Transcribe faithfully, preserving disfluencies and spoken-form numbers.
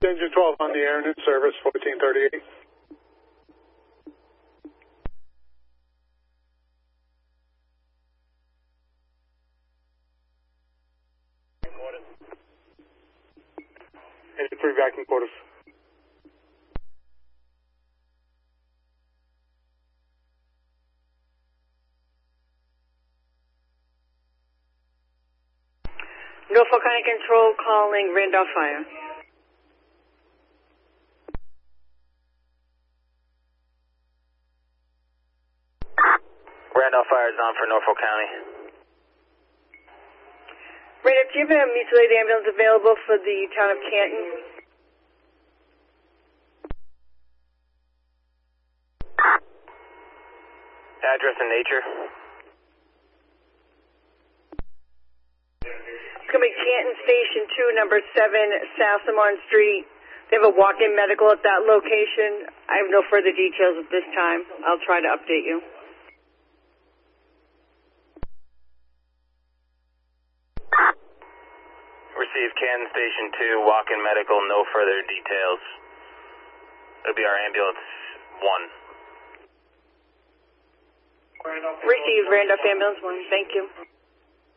Engine twelve on the air and in service, fourteen thirty-eight. Engine three vacuum quarters. Norfolk County Control calling Randolph Fire. Randolph Fire is on for Norfolk County. Randolph, do you have a mutual aid ambulance available for the town of Canton? Address and nature? It's going to be Canton Station two, number seven, South Lamont Street. They have a walk-in medical at that location. I have no further details at this time. I'll try to update you. Receive Canton Station two, walk-in medical, no further details. It'll be our ambulance one. Receive Randolph Ambulance one. Thank you.